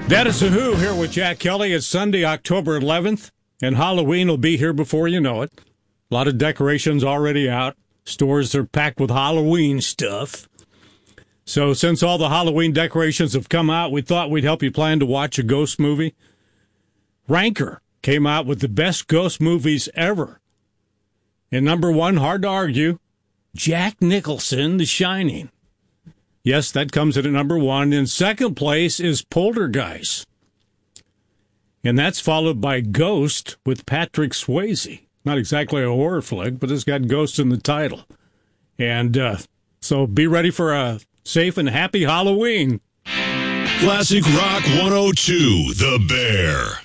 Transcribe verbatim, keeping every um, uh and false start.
That is The Who here with Jack Kelly. It's Sunday, October eleventh, and Halloween will be here before you know it. A lot of decorations already out. Stores are packed with Halloween stuff. So since all the Halloween decorations have come out, we thought we'd help you plan to watch a ghost movie. Ranker came out with the best ghost movies ever. And number one, hard to argue, Jack Nicholson, The Shining. Yes, that comes in at number one. In second place is Poltergeist. And that's followed by Ghost with Patrick Swayze. Not exactly a horror flick, but it's got Ghost in the title. And uh, so be ready for a safe and happy Halloween. Classic Rock one oh two, The Bear.